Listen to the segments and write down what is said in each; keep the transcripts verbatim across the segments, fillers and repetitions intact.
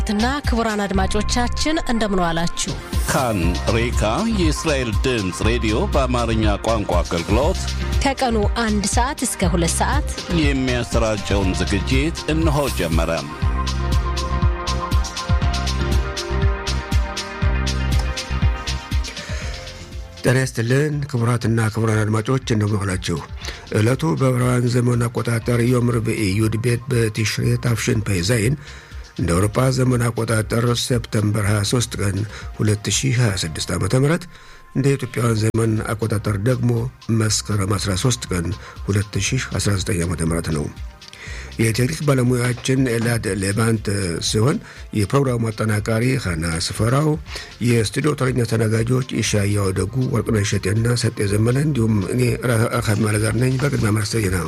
ትና ክቡራን አድማጮቻችን እንደምን ዋላችሁ። ካን ሬካ የእስራኤል ድምጽ ሬዲዮ በአማርኛ ቋንቋ አገልግሎት ከቀኑ አንድ ሰዓት እስከ ሁለት ሰዓት የሚያሰራጨውን ዝግጅት እነሆ ጀመረ። ጤና ይስጥልን ክቡራትና ክቡራን አድማጮች እንደምን ዋላችሁ። ዕለቱ በዕብራውያን ዘመን አቆጣጠር ዮም ረቡዕ ዩድ ቤት በቲሽሬ ታፍሽን ፔዛይን እንደ አውሮፓ ዘመን አቆጣጠር ሴፕቴምበር ሃያ ሶስት ቀን ሁለት ሺህ ሃያ ስድስት ዓ.ም እንደ ኢትዮጵያውያን ዘመን አቆጣጠር ደግሞ መስከረም አስራ ሶስት ቀን ሁለት ሺህ አስራ ዘጠኝ ዓ.ም ነው። የቴክኒክ ባለሙያችን ኤላድ ሌባንት ሲሆን የፕሮግራሙ አጠናቃሪ ሀና ስፈራው፣ የስቱዲዮ ተረኛ ተናጋጆች ኢሻያው ደጉ፣ ወርቅነሽ ሸቴና ሰጤ ዘመነ እንዲሁም እኔ አኻድ ማለጋር ነኝ። በቅድሚያ ማርሰይ ነው።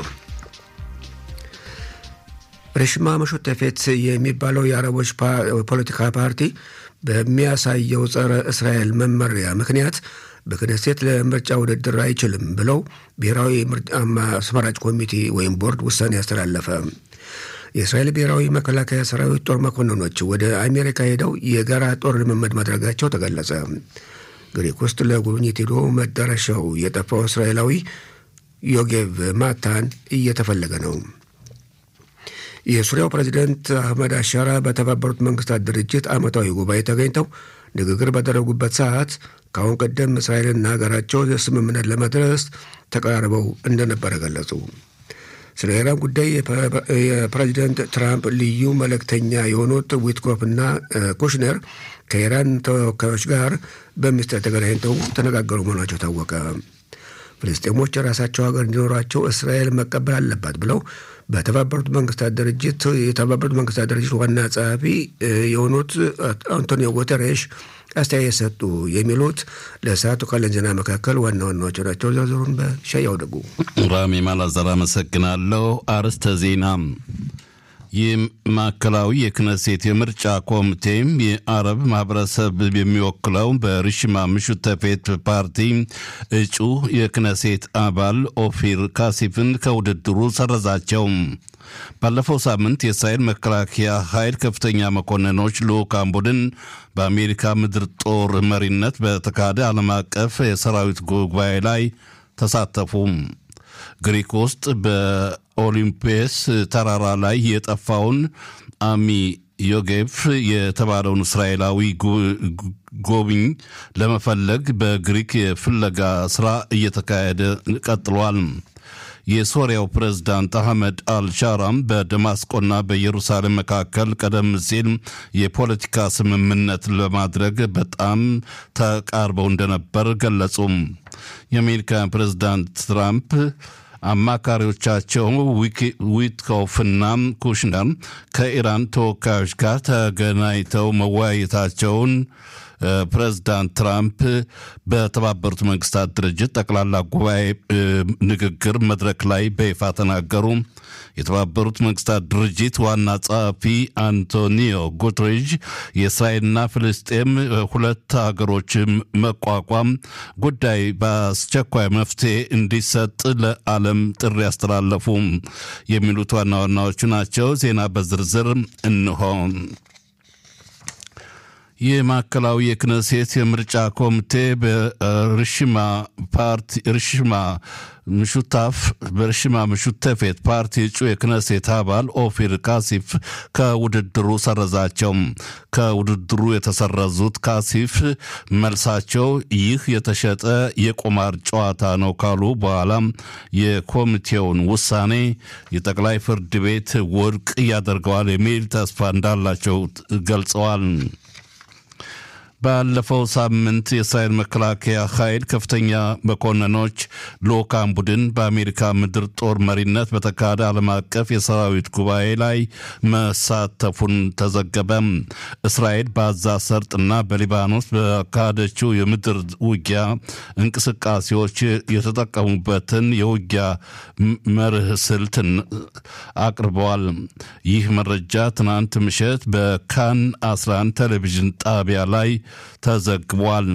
ረሽማ መሾተፌት የሚባለው የአረቦች ፖለቲካ ፓርቲ በሚያሳየው ጸረ እስራኤል መመሪያ ምክንያት በክነሴት ለምርጫ ውድድር አይችልም ብለው ብሔራዊ አስመራጭ ኮሚቴ ወይም ቦርድ ውሳኔ ያስተላለፈ። የእስራኤል ብሔራዊ መከላከያ ሰራዊት ጦር መኮንኖች ወደ አሜሪካ ሄደው የጋራ ጦር ልምምድ ማድረጋቸው ተገለጸ። ግሪክ ውስጥ ለጉብኝት ሄዶ መዳረሻው የጠፋው እስራኤላዊ ዮጌቭ ማታን እየተፈለገ ነው። የሱሪያው ፕሬዝዳንት አህመድ አሻራ በተባበሩት መንግስታት ድርጅት ዓመታዊ ጉባኤ ተገኝተው ንግግር ባደረጉበት ሰዓት ከአሁን ቀደም እስራኤልና ሀገራቸው የስምምነት ለመድረስ ተቀራርበው እንደነበረ ገለጹ። ስለ ኢራን ጉዳይ የፕሬዝዳንት ትራምፕ ልዩ መልእክተኛ የሆኑት ዊትኮፍና ኩሽነር ከኢራን ተወካዮች ጋር በሚስጥር ተገናኝተው ተነጋገሩ መሆናቸው ታወቀ። ፍልስጤሞች የራሳቸው ሀገር እንዲኖራቸው እስራኤል መቀበል አለባት ብለው በተባበሩት መንግስታት ድርጅት የተባበሩት መንግስታት ድርጅት ዋና ጸሐፊ የሆኑት አንቶኒዮ ጉተሬሽ አስተያየት ሰጡ። የሚሉት ለሰዓቱ ካለን ዜና መካከል ዋና ዋናዎቹ ናቸው። ዝርዝሩን በሻያው ደጉ ራሚ ማላዘር አመሰግናለሁ። አርስተ ዜና። የማዕከላዊ የክነሴት የምርጫ ኮሚቴም የአረብ ማህበረሰብ የሚወክለው በርሽማ ምሹተፌት ፓርቲ እጩ የክነሴት አባል ኦፊር ካሲፍን ከውድድሩ ሰረዛቸው። ባለፈው ሳምንት የእስራኤል መከላከያ ኃይል ከፍተኛ መኮንኖች ልዑካን ቡድን በአሜሪካ ምድር ጦር መሪነት በተካሄደ ዓለም አቀፍ የሰራዊት ጉባኤ ላይ ተሳተፉ። ግሪክ ውስጥ በኦሊምፒስ ተራራ ላይ የጠፋውን አሚ ዮጌፍ የተባለውን እስራኤላዊ ጎብኝ ለመፈለግ በግሪክ የፍለጋ ስራ እየተካሄደ ቀጥሏል። የሶሪያው ፕሬዝዳንት አህመድ አልሻራም በደማስቆና በኢየሩሳሌም መካከል ቀደም ሲል የፖለቲካ ስምምነት ለማድረግ በጣም ተቃርበው እንደነበር ገለጹ። የአሜሪካ ፕሬዝዳንት ትራምፕ አማካሪዎቻቸው ዊትኮፍና ኩሽነር ከኢራን ተወካዮች ጋር ተገናኝተው መወያየታቸውን ፕሬዝዳንት ትራምፕ በተባበሩት መንግስታት ድርጅት ጠቅላላ ጉባኤ ንግግር መድረክ ላይ በይፋ ተናገሩ። የተባበሩት መንግስታት ድርጅት ዋና ጸሐፊ አንቶኒዮ ጉተሬዥ የእስራኤልና ፍልስጤም ሁለት ሀገሮች መቋቋም ጉዳይ በአስቸኳይ መፍትሄ እንዲሰጥ ለዓለም ጥሪ ያስተላለፉ። የሚሉት ዋና ዋናዎቹ ናቸው። ዜና በዝርዝር እንሆ። የማዕከላዊ የክነሴት የምርጫ ኮሚቴ በርሽማ ፓርቲ ርሽማ ምሹታፍ በርሽማ ምሹተፌት ፓርቲ እጩ የክነሴት አባል ኦፊር ካሲፍ ከውድድሩ ሰረዛቸው። ከውድድሩ የተሰረዙት ካሲፍ መልሳቸው ይህ የተሸጠ የቁማር ጨዋታ ነው ካሉ በኋላ የኮሚቴውን ውሳኔ የጠቅላይ ፍርድ ቤት ውድቅ ያደርገዋል የሚል ተስፋ እንዳላቸው ገልጸዋል። ባለፈው ሳምንት የእስራኤል መከላከያ ኃይል ከፍተኛ መኮንኖች ልዑካን ቡድን በአሜሪካ ምድር ጦር መሪነት በተካሄደ ዓለም አቀፍ የሰራዊት ጉባኤ ላይ መሳተፉን ተዘገበ። እስራኤል በጋዛ ሰርጥና በሊባኖስ በካሄደችው የምድር ውጊያ እንቅስቃሴዎች የተጠቀሙበትን የውጊያ መርህ ስልትን አቅርበዋል። ይህ መረጃ ትናንት ምሽት በካን አስራ አንድ ቴሌቪዥን ጣቢያ ላይ ተዘግቧል።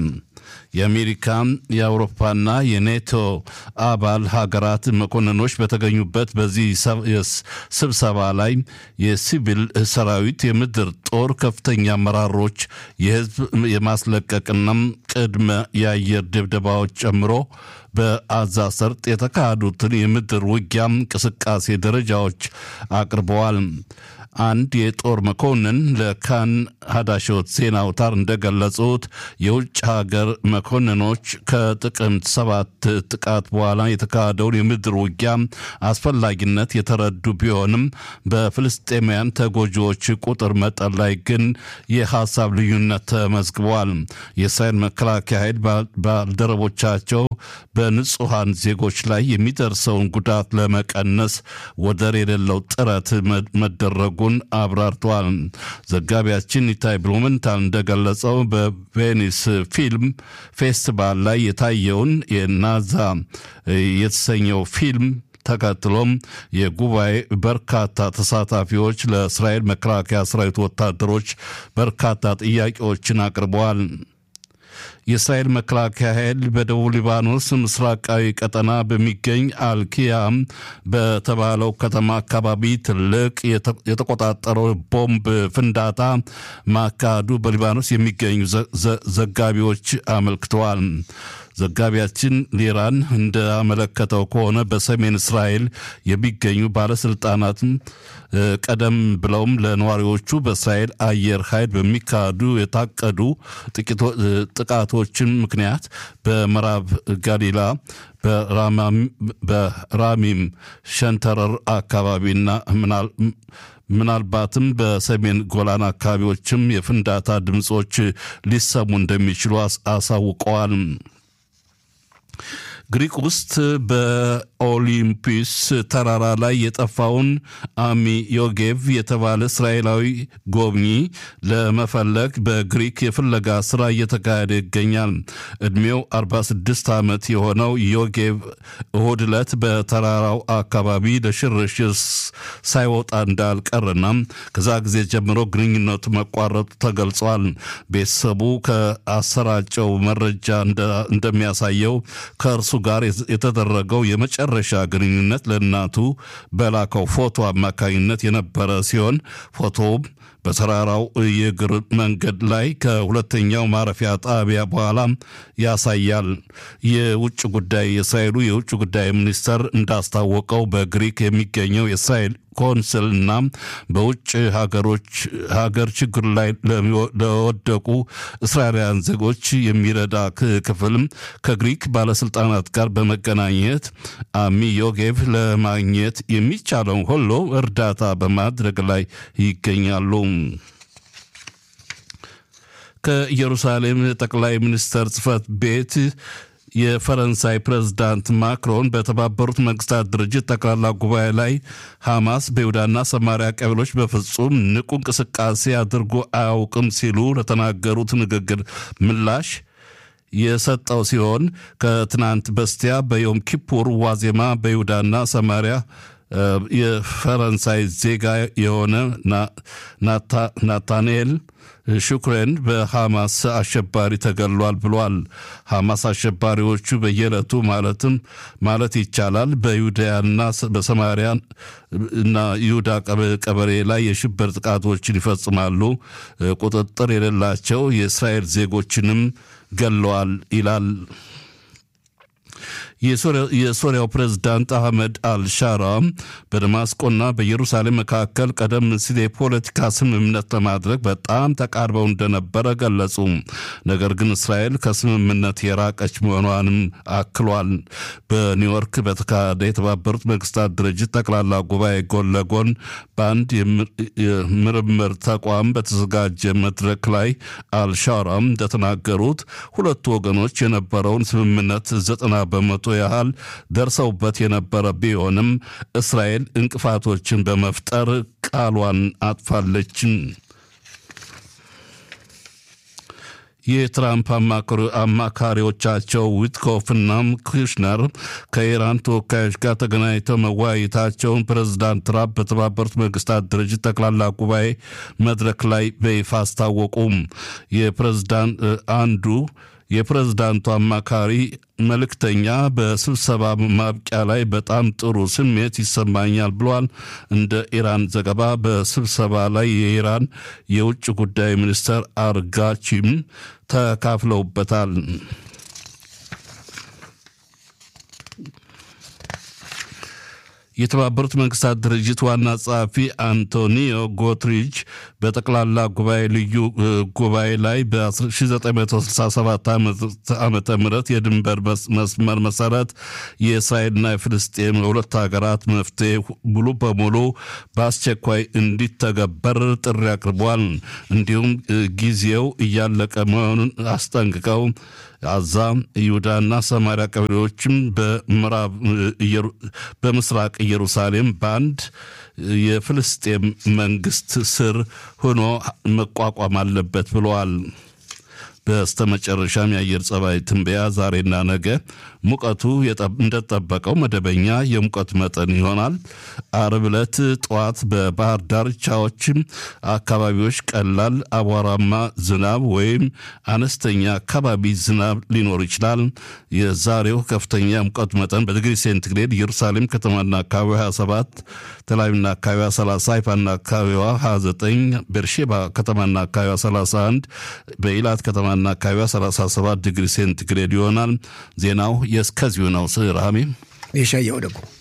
የአሜሪካ የአውሮፓና የኔቶ አባል ሀገራት መኮንኖች በተገኙበት በዚህ ስብሰባ ላይ የሲቪል ሰራዊት፣ የምድር ጦር ከፍተኛ አመራሮች የህዝብ የማስለቀቅና ቅድመ የአየር ድብደባዎች ጨምሮ በአዛ ሰርጥ የተካሄዱትን የምድር ውጊያ እንቅስቃሴ ደረጃዎች አቅርበዋል። አንድ የጦር መኮንን ለካን ሀዳሾት ዜና አውታር እንደገለጹት የውጭ ሀገር መኮንኖች ከጥቅምት ሰባት ጥቃት በኋላ የተካሄደውን የምድር ውጊያ አስፈላጊነት የተረዱ ቢሆንም በፍልስጤማውያን ተጎጂዎች ቁጥር መጠን ላይ ግን የሐሳብ ልዩነት ተመዝግቧል። የእስራኤል መከላከያ ኃይል ባልደረቦቻቸው በንጹሐን ዜጎች ላይ የሚደርሰውን ጉዳት ለመቀነስ ወደር የሌለው ጥረት መደረጉን አብራርተዋል። ዘጋቢያችን ኢታይ ብሉመንታል እንደገለጸው በቬኒስ ፊልም ፌስቲቫል ላይ የታየውን የናዛ የተሰኘው ፊልም ተከትሎም የጉባኤ በርካታ ተሳታፊዎች ለእስራኤል መከላከያ ሰራዊት ወታደሮች በርካታ ጥያቄዎችን አቅርበዋል። የእስራኤል መከላከያ ኃይል በደቡብ ሊባኖስ ምስራቃዊ ቀጠና በሚገኝ አልኪያም በተባለው ከተማ አካባቢ ትልቅ የተቆጣጠረው ቦምብ ፍንዳታ ማካሄዱ በሊባኖስ የሚገኙ ዘጋቢዎች አመልክተዋል። ዘጋቢያችን ሊራን እንዳመለከተው ከሆነ በሰሜን እስራኤል የሚገኙ ባለስልጣናት ቀደም ብለውም ለነዋሪዎቹ በእስራኤል አየር ኃይል በሚካሄዱ የታቀዱ ጥቃቶችን ምክንያት በምዕራብ ጋሊላ በራሚም ሸንተረር አካባቢና ምናልባትም በሰሜን ጎላን አካባቢዎችም የፍንዳታ ድምጾች ሊሰሙ እንደሚችሉ አሳውቀዋል። ግሪክ ውስጥ በኦሊምፒስ ተራራ ላይ የጠፋውን አሚ ዮጌቭ የተባለ እስራኤላዊ ጎብኚ ለመፈለግ በግሪክ የፍለጋ ስራ እየተካሄደ ይገኛል። እድሜው አርባ ስድስት ዓመት የሆነው ዮጌቭ እሁድ ዕለት በተራራው አካባቢ ለሽርሽር ሳይወጣ እንዳልቀረና ከዛ ጊዜ ጀምሮ ግንኙነቱ መቋረጡ ተገልጿል። ቤተሰቡ ከአሰራጨው መረጃ እንደሚያሳየው ከእርሱ ጋር የተደረገው የመጨረሻ ግንኙነት ለእናቱ በላከው ፎቶ አማካኝነት የነበረ ሲሆን ፎቶው በተራራው የእግር መንገድ ላይ ከሁለተኛው ማረፊያ ጣቢያ በኋላ ያሳያል። የውጭ ጉዳይ የእስራኤሉ የውጭ ጉዳይ ሚኒስተር እንዳስታወቀው በግሪክ የሚገኘው የእስራኤል ኮንስልና በውጭ ሀገሮች ሀገር ችግር ላይ ለወደቁ እስራኤላውያን ዜጎች የሚረዳ ክፍል ከግሪክ ባለስልጣናት ጋር በመገናኘት አሚ ዮጌቭ ለማግኘት የሚቻለውን ሁሉ እርዳታ በማድረግ ላይ ይገኛሉ። ከኢየሩሳሌም ጠቅላይ ሚኒስትር ጽሕፈት ቤት የፈረንሳይ ፕሬዝዳንት ማክሮን በተባበሩት መንግስታት ድርጅት ጠቅላላ ጉባኤ ላይ ሐማስ በይሁዳና ሰማሪያ ቀበሌዎች በፍጹም ንቁ እንቅስቃሴ አድርጎ አያውቅም ሲሉ ለተናገሩት ንግግር ምላሽ የሰጠው ሲሆን ከትናንት በስቲያ በዮም ኪፑር ዋዜማ በይሁዳና ሰማሪያ የፈረንሳይ ዜጋ የሆነ ናታንኤል ሹክሬን በሐማስ አሸባሪ ተገሏል ብሏል። ሐማስ አሸባሪዎቹ በየዕለቱ ማለትም ማለት ይቻላል በይሁዳና በሰማሪያ እና ይሁዳ ቀበሌ ላይ የሽብር ጥቃቶችን ይፈጽማሉ። ቁጥጥር የሌላቸው የእስራኤል ዜጎችንም ገለዋል ይላል። የሶሪያው ፕሬዝዳንት አህመድ አልሻራ በደማስቆና በኢየሩሳሌም መካከል ቀደም ሲል የፖለቲካ ስምምነት ለማድረግ በጣም ተቃርበው እንደነበረ ገለጹ። ነገር ግን እስራኤል ከስምምነት የራቀች መሆኗንም አክሏል። በኒውዮርክ በተካሄደ የተባበሩት መንግስታት ድርጅት ጠቅላላ ጉባኤ ጎን ለጎን በአንድ የምርምር ተቋም በተዘጋጀ መድረክ ላይ አልሻራ እንደተናገሩት ሁለቱ ወገኖች የነበረውን ስምምነት ዘጠና በመቶ ያህል ደርሰውበት የነበረ ቢሆንም እስራኤል እንቅፋቶችን በመፍጠር ቃሏን አጥፋለች። የትራምፕ አማካሪዎቻቸው ዊትኮፍና ኩሽነር ከኢራን ተወካዮች ጋር ተገናኝተው መወያየታቸውን ፕሬዝዳንት ትራምፕ በተባበሩት መንግስታት ድርጅት ጠቅላላ ጉባኤ መድረክ ላይ በይፋ አስታወቁ። የፕሬዝዳንት አንዱ የፕሬዝዳንቱ አማካሪ መልእክተኛ በስብሰባ ማብቂያ ላይ በጣም ጥሩ ስሜት ይሰማኛል ብለዋል። እንደ ኢራን ዘገባ በስብሰባ ላይ የኢራን የውጭ ጉዳይ ሚኒስትር አርጋቺም ተካፍለውበታል። የተባበሩት መንግስታት ድርጅት ዋና ጸሐፊ አንቶኒዮ ጉተሬዥ በጠቅላላ ጉባኤ ልዩ ጉባኤ ላይ በ1967 ዓመተ ምህረት የድንበር መስመር መሰረት የእስራኤልና የፍልስጤም ሁለት ሀገራት መፍትሄ ሙሉ በሙሉ በአስቸኳይ እንዲተገበር ጥሪ አቅርቧል። እንዲሁም ጊዜው እያለቀ መሆኑን አስጠንቅቀው አዛ ይሁዳና ሰማሪያ ቀበሌዎችም በምዕራብ በምስራቅ ኢየሩሳሌም ባንድ የፍልስጤም መንግስት ስር ሆኖ መቋቋም አለበት ብለዋል። በስተመጨረሻም የአየር ጸባይ ትንበያ ዛሬና ነገ ሙቀቱ እንደተጠበቀው መደበኛ የሙቀት መጠን ይሆናል። ዓርብ ዕለት ጠዋት በባህር ዳርቻዎች አካባቢዎች ቀላል አቧራማ ዝናብ ወይም አነስተኛ አካባቢ ዝናብ ሊኖር ይችላል። የዛሬው ከፍተኛ ሙቀት መጠን በዲግሪ ሴንቲግሬድ ኢየሩሳሌም ከተማና አካባቢዋ ሀያ ሰባት፣ ተላቪቭና አካባቢዋ ሰላሳ፣ ሃይፋና አካባቢዋ ሀያ ዘጠኝ፣ ቤርሼባ ከተማና አካባቢዋ ሰላሳ አንድ፣ በኢላት ከተማና አካባቢዋ ሰላሳ ሰባት ዲግሪ ሴንቲግሬድ ይሆናል። ዜናው የስከዚሁ ነው። ስራሚ የሻያው ደግሞ